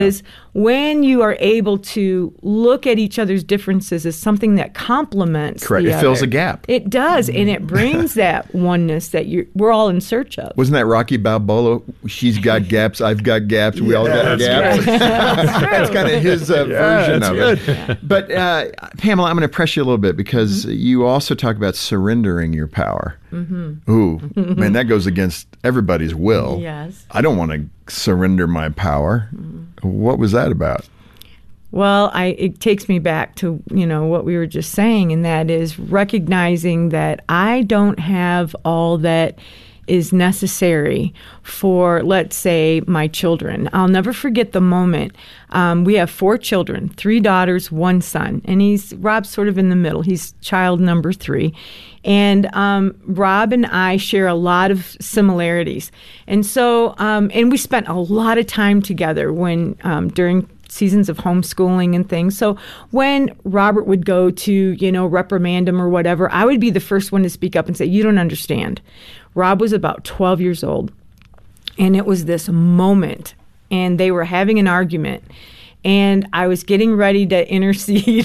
is when you are able to look at each other's differences as something that complements Correct. the It fills other. a gap. It does, and it brings that oneness that we're all in search of. Wasn't that Rocky Balboa? She's got gaps, I've got gaps, we all got gaps. That's kind of his version of it. Yeah. But Pamela, I'm going to press you a little bit because you also talk about surrendering your power. Ooh, man, that goes against everybody's will. Yes. I don't want to surrender my power. What was that about? Well, it takes me back to, what we were just saying, and that is recognizing that I don't have all that is necessary for, let's say, my children. I'll never forget the moment. We have 4 children, 3 daughters, 1 son, and Rob's sort of in the middle. He's child number 3. And Rob and I share a lot of similarities. And so, and we spent a lot of time together during seasons of homeschooling and things. So when Robert would go to, reprimand him or whatever, I would be the first one to speak up and say, you don't understand. Rob was about 12 years old, and it was this moment, and they were having an argument, and I was getting ready to intercede,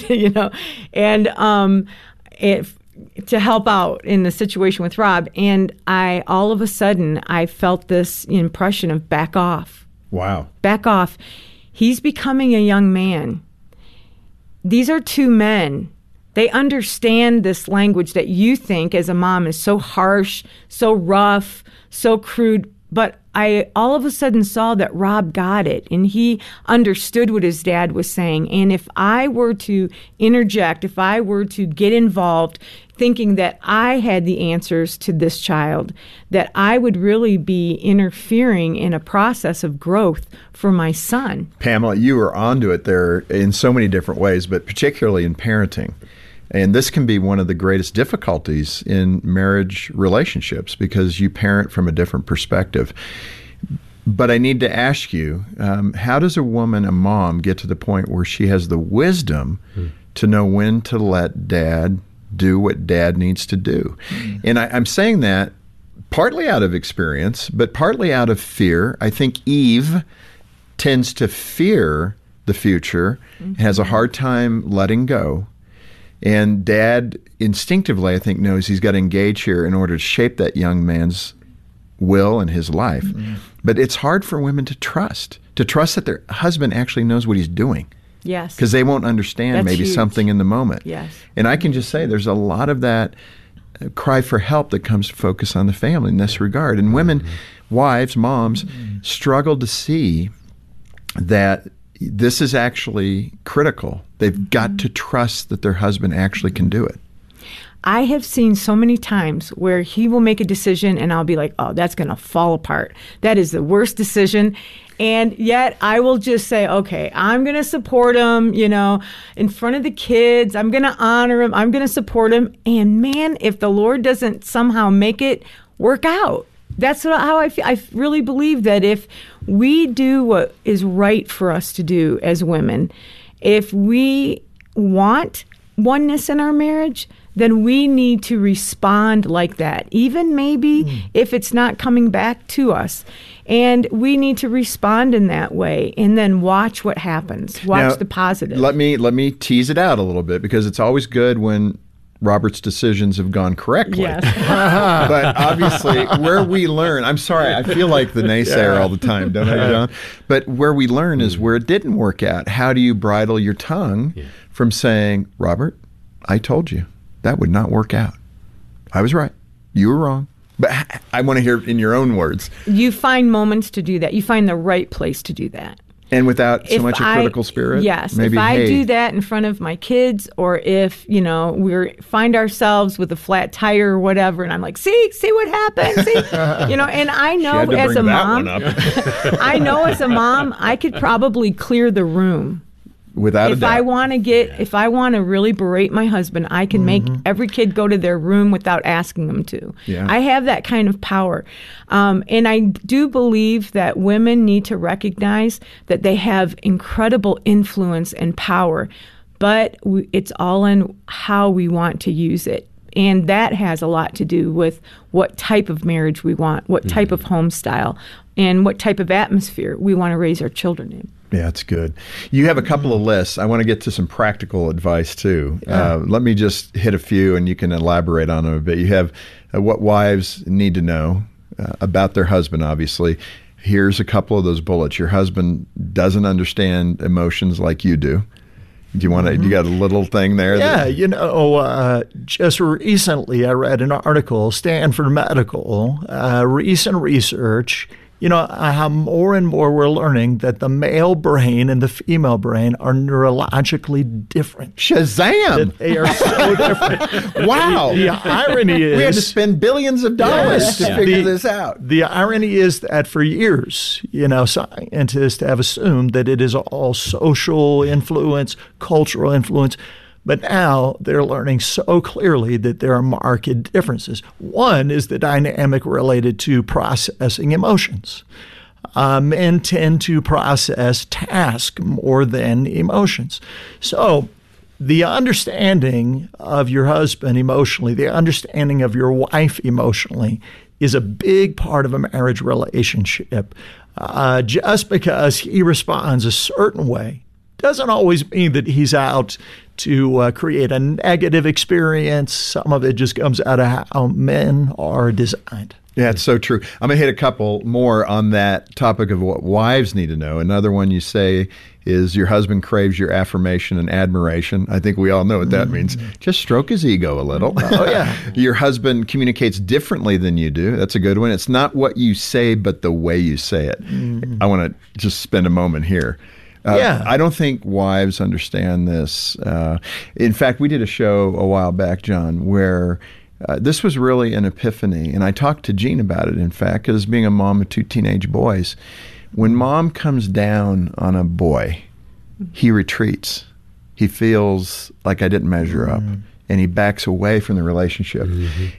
and to help out in the situation with Rob, and all of a sudden, I felt this impression of back off. Wow. Back off. He's becoming a young man. These are 2 men. They understand this language that you think as a mom is so harsh, so rough, so crude. But I all of a sudden saw that Rob got it, and he understood what his dad was saying. And if I were to interject, if I were to get involved, thinking that I had the answers to this child, that I would really be interfering in a process of growth for my son. Pamela, you were onto it there in so many different ways, but particularly in parenting. And this can be one of the greatest difficulties in marriage relationships because you parent from a different perspective. But I need to ask you, how does a mom, get to the point where she has the wisdom to know when to let dad do what dad needs to do? And I'm saying that partly out of experience, but partly out of fear. I think Eve tends to fear the future, has a hard time letting go. And dad instinctively, I think, knows he's got to engage here in order to shape that young man's will and his life. But it's hard for women to trust that their husband actually knows what he's doing. Yes. Because they won't understand maybe huge. something in the moment. Yes. And I can just say there's a lot of that cry for help that comes to focus on the family in this regard. And women, wives, moms, struggle to see that this is actually critical. They've got to trust that their husband actually can do it. I have seen so many times where he will make a decision and I'll be like, oh, that's going to fall apart. That is the worst decision. And yet I will just say, okay, I'm going to support him, in front of the kids. I'm going to honor him. I'm going to support him. And man, if the Lord doesn't somehow make it work out, that's how I feel. I really believe that if we do what is right for us to do as women, if we want oneness in our marriage, then we need to respond like that, even maybe if it's not coming back to us. And we need to respond in that way and then watch what happens. Watch the positive. Let me tease it out a little bit because it's always good when Robert's decisions have gone correctly. Yes. But obviously, where we learn, I'm sorry, I feel like the naysayer all the time, don't I, John? But where we learn is where it didn't work out. How do you bridle your tongue from saying, Robert, I told you that would not work out. I was right. You were wrong. But I want to hear in your own words. You find moments to do that. You find the right place to do that. And without so much a critical spirit? Yes. Maybe, if I do that in front of my kids, or if, we find ourselves with a flat tire or whatever, and I'm like, see what happened? See? And I know as a mom, I know as a mom, I could probably clear the room. Without a doubt. If I want to really berate my husband, I can make every kid go to their room without asking them to. Yeah. I have that kind of power. And I do believe that women need to recognize that they have incredible influence and power, but it's all in how we want to use it. And that has a lot to do with what type of marriage we want, what type of home style, and what type of atmosphere we want to raise our children in. Yeah, that's good. You have a couple of lists. I want to get to some practical advice, too. Let me just hit a few, and you can elaborate on them a bit. You have what wives need to know about their husband, obviously. Here's a couple of those bullets. Your husband doesn't understand emotions like you do. Do you want to? You got a little thing there? Yeah, just recently I read an article, Stanford Medical, recent research. How more and more we're learning that the male brain and the female brain are neurologically different. Shazam! That they are so different. Wow. The irony is... we had to spend billions of dollars to figure this out. The irony is that for years, scientists have assumed that it is all social influence, cultural influence. But now they're learning so clearly that there are marked differences. One is the dynamic related to processing emotions. Men tend to process tasks more than emotions. So the understanding of your husband emotionally, the understanding of your wife emotionally, is a big part of a marriage relationship. Just because he responds a certain way doesn't always mean that he's out to create a negative experience. Some of it just comes out of how men are designed. Yeah, it's so true. I'm going to hit a couple more on that topic of what wives need to know. Another one you say is your husband craves your affirmation and admiration. I think we all know what that means. Just stroke his ego a little. Oh, yeah. Your husband communicates differently than you do. That's a good one. It's not what you say, but the way you say it. I want to just spend a moment here. I don't think wives understand this. In fact, we did a show a while back, John, where this was really an epiphany. And I talked to Jean about it, in fact, because being a mom of 2 teenage boys, when mom comes down on a boy, he retreats. He feels like I didn't measure up, and he backs away from the relationship.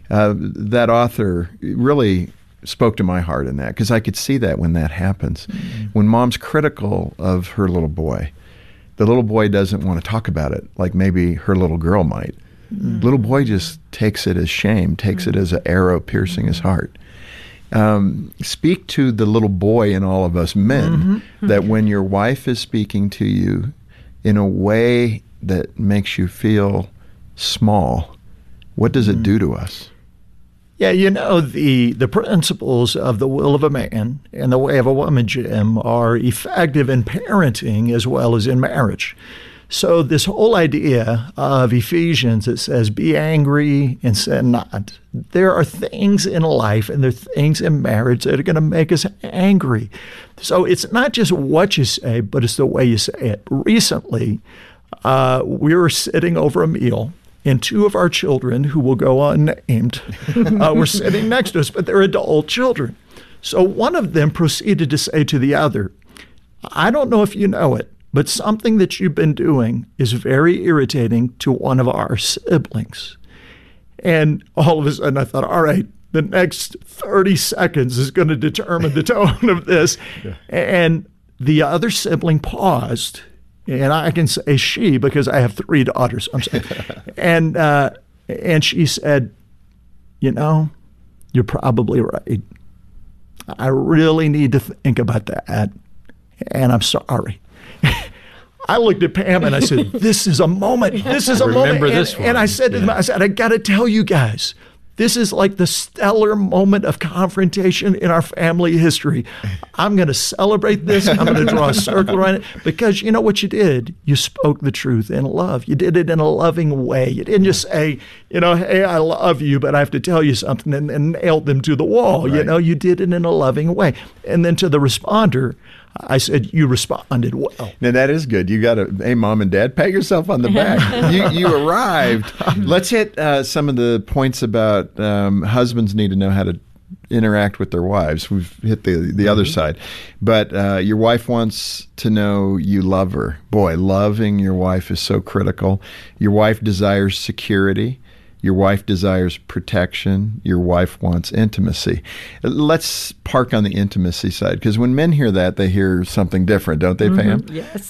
That author really spoke to my heart in that, because I could see that when that happens. When mom's critical of her little boy, the little boy doesn't want to talk about it like maybe her little girl might. Little boy just takes it as shame, takes it as an arrow piercing his heart. Speak to the little boy in all of us men that when your wife is speaking to you in a way that makes you feel small, what does it do to us? Yeah, the principles of the will of a man and the way of a woman, Jim, are effective in parenting as well as in marriage. So this whole idea of Ephesians that says, be angry and sin not. There are things in life and there are things in marriage that are going to make us angry. So it's not just what you say, but it's the way you say it. Recently, we were sitting over a meal, and 2 of our children, who will go unnamed, were sitting next to us, but they're adult children. So one of them proceeded to say to the other, I don't know if you know it, but something that you've been doing is very irritating to one of our siblings. And all of a sudden I thought, all right, the next 30 seconds is going to determine the tone of this. And the other sibling paused. And I can say she because I have 3 daughters. I'm saying, and she said, you're probably right. I really need to think about that, and I'm sorry. I looked at Pam and I said, "This is a moment. This is a moment." Remember this one. And I said to them, "I got to tell you guys." This is like the stellar moment of confrontation in our family history. I'm going to celebrate this. I'm going to draw a circle around it because you know what you did? You spoke the truth in love. You did it in a loving way. You didn't just say, hey, I love you, but I have to tell you something and nailed them to the wall. Right. You did it in a loving way. And then to the responder, I said, you responded well. Now, that is good. You got to, hey, mom and dad, pat yourself on the back. you arrived. Let's hit some of the points about husbands need to know how to interact with their wives. We've hit the other side. But your wife wants to know you love her. Boy, loving your wife is so critical. Your wife desires security. Your wife desires protection. Your wife wants intimacy. Let's park on the intimacy side, because when men hear that, they hear something different, don't they, Pam? Yes.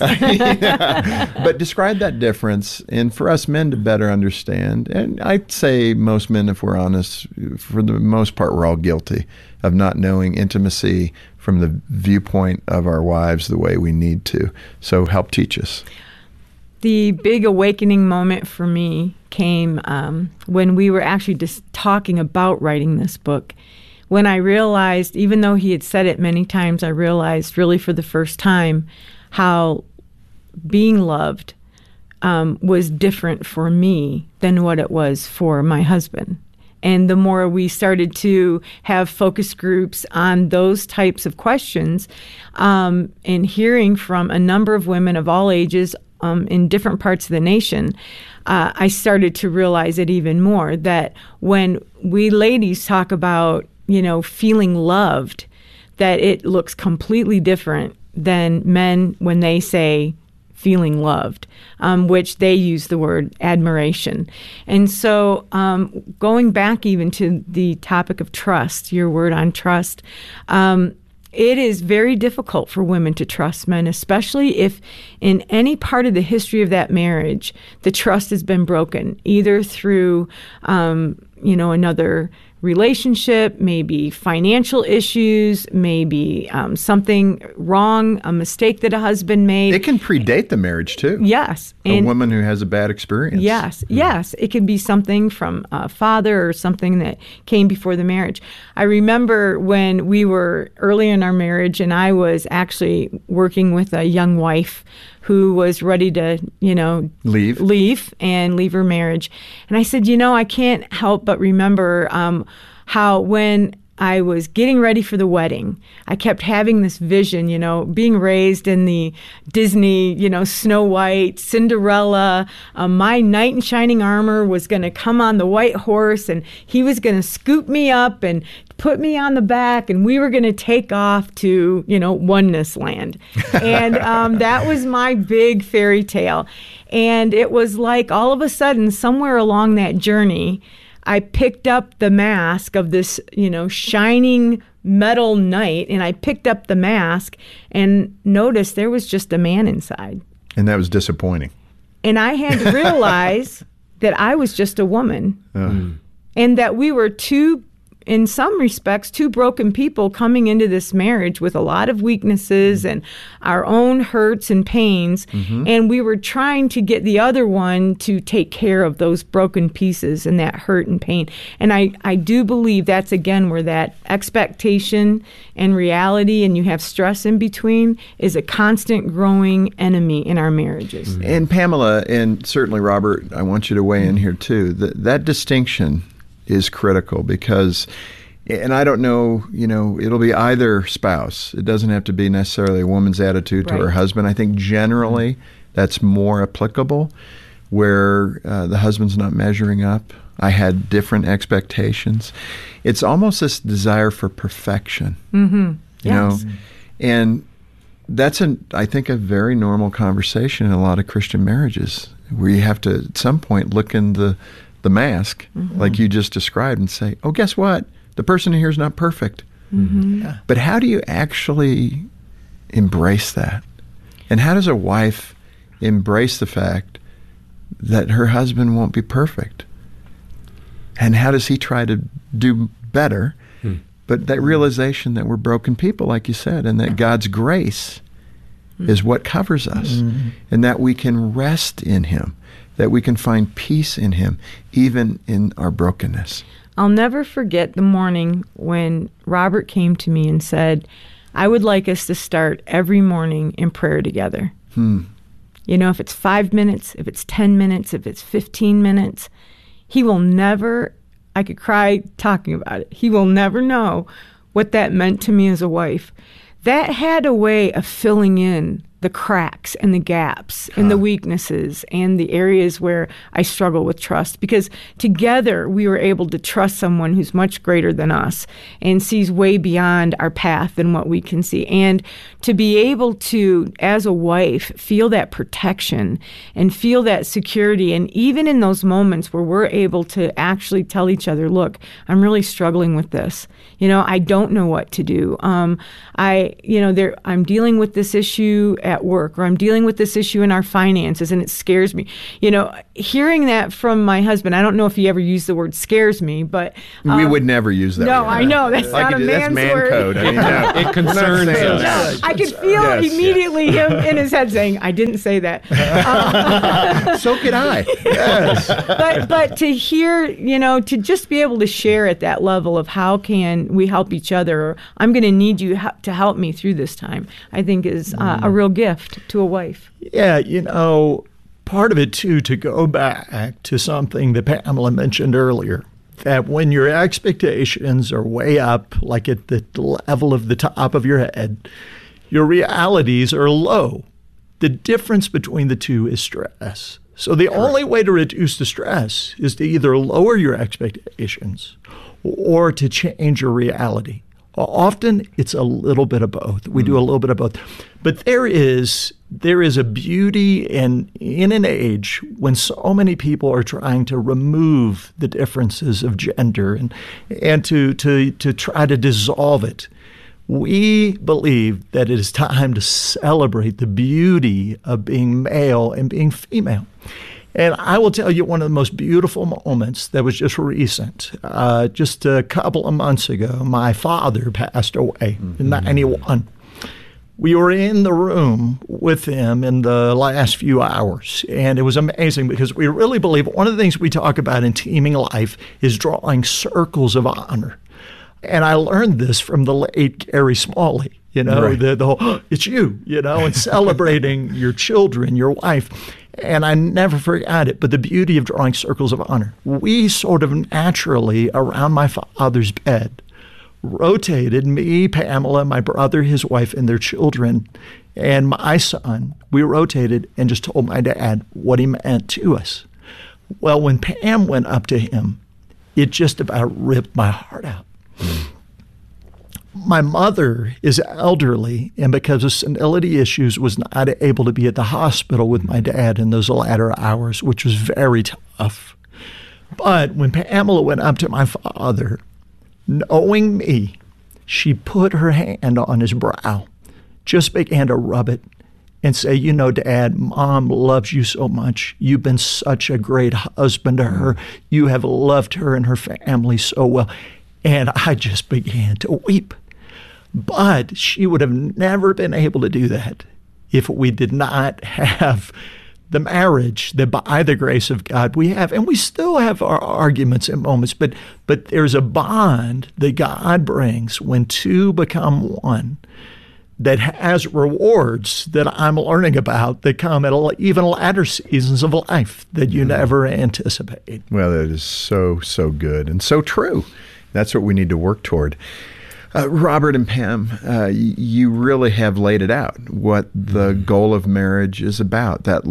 But describe that difference, and for us men to better understand. And I'd say most men, if we're honest, for the most part, we're all guilty of not knowing intimacy from the viewpoint of our wives the way we need to. So help teach us. The big awakening moment for me came when we were actually just talking about writing this book. When I realized, even though he had said it many times, I realized really for the first time how being loved was different for me than what it was for my husband. And the more we started to have focus groups on those types of questions, and hearing from a number of women of all ages in different parts of the nation, I started to realize it even more, that when we ladies talk about, feeling loved, that it looks completely different than men when they say feeling loved, which they use the word admiration. And so going back even to the topic of trust, your word on trust, it is very difficult for women to trust men, especially if in any part of the history of that marriage, the trust has been broken, either through, another relationship, maybe financial issues, maybe something wrong, a mistake that a husband made. It can predate the marriage, too. Yes. A woman who has a bad experience. Yes, yes. It can be something from a father or something that came before the marriage. I remember when we were early in our marriage, and I was actually working with a young wife who was ready to, leave her marriage. And I said, I can't help but remember how when I was getting ready for the wedding, I kept having this vision, being raised in the Disney, Snow White, Cinderella. My knight in shining armor was going to come on the white horse, and he was going to scoop me up and put me on the back, and we were going to take off to, oneness land. And that was my big fairy tale. And it was like all of a sudden, somewhere along that journey, I picked up the mask of this, shining metal knight, and I picked up the mask and noticed there was just a man inside. And that was disappointing. And I had to realize that I was just a woman, and that we were in some respects, two broken people coming into this marriage with a lot of weaknesses and our own hurts and pains. And we were trying to get the other one to take care of those broken pieces and that hurt and pain. And I do believe that's, again, where that expectation and reality, and you have stress in between, is a constant growing enemy in our marriages. And Pamela, and certainly Robert, I want you to weigh in here too. That distinction is critical, because, and I don't know, it'll be either spouse. It doesn't have to be necessarily a woman's attitude to her husband. I think generally that's more applicable, where the husband's not measuring up. I had different expectations. It's almost this desire for perfection, you know, and that's, I think, a very normal conversation in a lot of Christian marriages, where you have to, at some point, look in the mask, like you just described, and say, oh, guess what? The person here is not perfect. But how do you actually embrace that? And how does a wife embrace the fact that her husband won't be perfect? And how does he try to do better? But that realization that we're broken people, like you said, and that God's grace is what covers us, and that we can rest in him, that we can find peace in him, even in our brokenness. I'll never forget the morning when Robert came to me and said, I would like us to start every morning in prayer together. If it's 5 minutes, if it's 10 minutes, if it's 15 minutes, he will never, I could cry talking about it, he will never know what that meant to me as a wife. That had a way of filling in the the cracks and the gaps and the weaknesses and the areas where I struggle with trust, because together we were able to trust someone who's much greater than us and sees way beyond our path than what we can see. And to be able to, as a wife, feel that protection and feel that security. And even in those moments where we're able to actually tell each other, look, I'm really struggling with this. I don't know what to do. I'm dealing with this issue at work, or I'm dealing with this issue in our finances, and it scares me. Hearing that from my husband, I don't know if he ever used the word scares me, but we would never use that no, word. I know that's not a man's that's man word. code. I mean, It concerns us. I could feel immediately him in his head saying, I didn't say that. So could I. Yes. But to hear, to just be able to share at that level of how can we help each other, or I'm going to need you to help me through this time, I think is a real gift to a wife. Yeah, part of it, too, to go back to something that Pamela mentioned earlier, that when your expectations are way up, like at the level of the top of your head, your realities are low. The difference between the two is stress. So the only way to reduce the stress is to either lower your expectations or to change your reality. Often it's a little bit of both. We do a little bit of both. But there is a beauty in an age when so many people are trying to remove the differences of gender and to try to dissolve it. We believe that it is time to celebrate the beauty of being male and being female. And I will tell you one of the most beautiful moments that was just recent. Just a couple of months ago, my father passed away in 91. We were in the room with him in the last few hours, and it was amazing because we really believe one of the things we talk about in teaming life is drawing circles of honor. And I learned this from the late Gary Smalley, Right. the whole, it's you, and celebrating your children, your wife. And I never forgot it, but the beauty of drawing circles of honor. We sort of naturally, around my father's bed, rotated me, Pamela, my brother, his wife, and their children, and my son. We rotated and just told my dad what he meant to us. Well, when Pam went up to him, it just about ripped my heart out. My mother is elderly, and because of senility issues, was not able to be at the hospital with my dad in those latter hours, which was very tough. But when Pamela went up to my father, knowing me, she put her hand on his brow, just began to rub it, and say, Dad, Mom loves you so much. You've been such a great husband to her. You have loved her and her family so well. And I just began to weep. But she would have never been able to do that if we did not have the marriage that by the grace of God we have. And we still have our arguments and moments, but there's a bond that God brings when two become one that has rewards that I'm learning about that come at even latter seasons of life that you never anticipate. Well, that is so, so good and so true. That's what we need to work toward. Robert and Pam, you really have laid it out, what the goal of marriage is about, that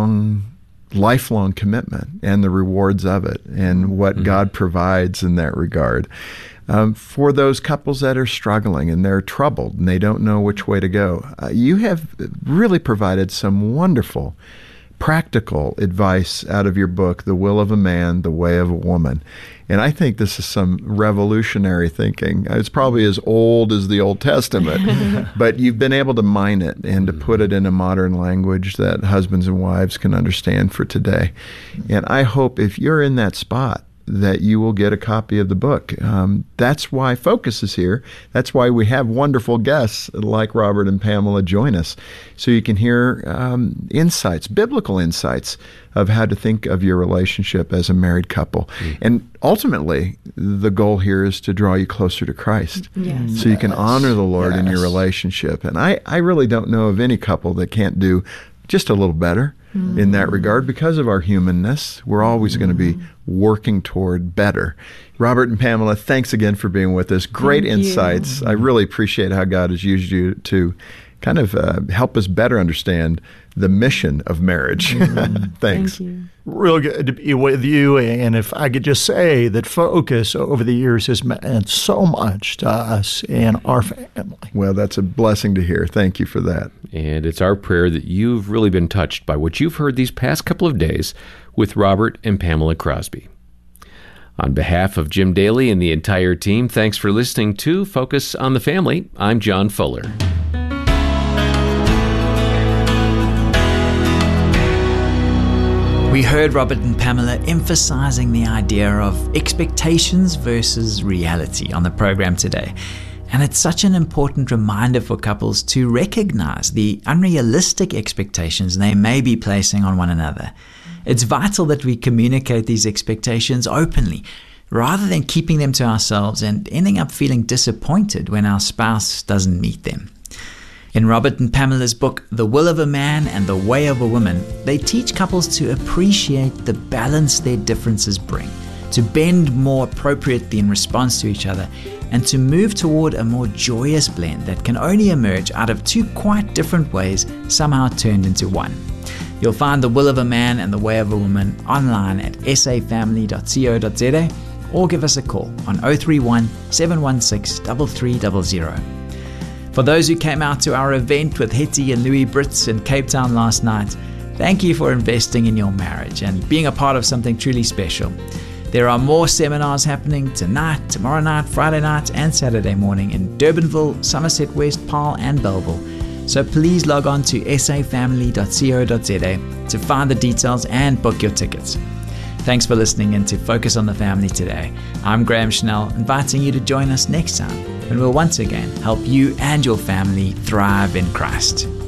lifelong commitment and the rewards of it and what God provides in that regard. For those couples that are struggling and they're troubled and they don't know which way to go, you have really provided some wonderful practical advice out of your book, The Will of a Man, The Way of a Woman. And I think this is some revolutionary thinking. It's probably as old as the Old Testament, but you've been able to mine it and to put it in a modern language that husbands and wives can understand for today. And I hope if you're in that spot, that you will get a copy of the book. That's why Focus is here. That's why we have wonderful guests like Robert and Pamela join us, so you can hear insights, biblical insights of how to think of your relationship as a married couple. And ultimately, the goal here is to draw you closer to Christ, so you can honor the Lord in your relationship. And I really don't know of any couple that can't do just a little better in that regard. Because of our humanness, we're always going to be working toward better. Robert and Pamela, thanks again for being with us. Great insights. I really appreciate how God has used you to kind of help us better understand the mission of marriage. Thanks. Thank you. Real good to be with you. And if I could just say that Focus over the years has meant so much to us and our family. Well, that's a blessing to hear. Thank you for that. And it's our prayer that you've really been touched by what you've heard these past couple of days with Robert and Pamela Crosby. On behalf of Jim Daly and the entire team, thanks for listening to Focus on the Family. I'm John Fuller. We heard Robert and Pamela emphasizing the idea of expectations versus reality on the program today. And it's such an important reminder for couples to recognize the unrealistic expectations they may be placing on one another. It's vital that we communicate these expectations openly, rather than keeping them to ourselves and ending up feeling disappointed when our spouse doesn't meet them. In Robert and Pamela's book, The Will of a Man and the Way of a Woman, they teach couples to appreciate the balance their differences bring, to bend more appropriately in response to each other, and to move toward a more joyous blend that can only emerge out of two quite different ways somehow turned into one. You'll find The Will of a Man and the Way of a Woman online at safamily.co.za or give us a call on 031 716 3300. For those who came out to our event with Hetty and Louis Brits in Cape Town last night, thank you for investing in your marriage and being a part of something truly special. There are more seminars happening tonight, tomorrow night, Friday night, and Saturday morning in Durbanville, Somerset West, Paarl, and Belleville. So please log on to safamily.co.za to find the details and book your tickets. Thanks for listening in to Focus on the Family today. I'm Graham Schnell, inviting you to join us next time when we'll once again help you and your family thrive in Christ.